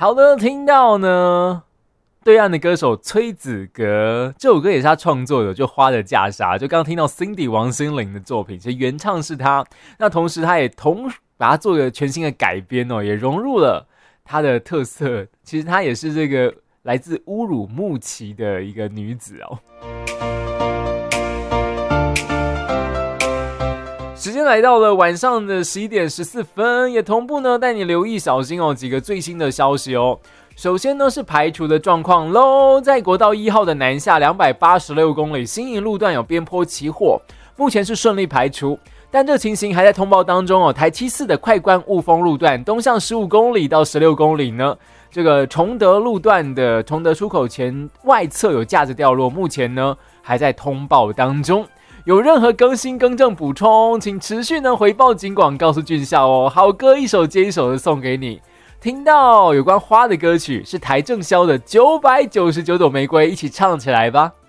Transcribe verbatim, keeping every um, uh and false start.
好的，听到呢对岸的歌手崔子格，这首歌也是他创作的，就《花的嫁纱》，就刚刚听到 Cindy 王心凌的作品，其实原唱是他，那同时他也同把它做一个全新的改编哦，也融入了他的特色。其实他也是这个来自乌鲁木齐的一个女子哦。时间来到了晚上的十一点十四分，也同步呢带你留意小心哦几个最新的消息哦。首先呢是排除的状况咯，在国道一号的南下两百八十六公里新营路段有边坡起火，目前是顺利排除，但这情形还在通报当中哦。台七四的快关雾峰路段东向十五公里到十六公里呢，这个崇德路段的崇德出口前外侧有架子掉落，目前呢还在通报当中。有任何更新更正补充，请持续呢回报警广告诉俊孝哦。好歌一首接一首的送给你。听到有关花的歌曲是邰正宵的九百九十九朵玫瑰，一起唱起来吧。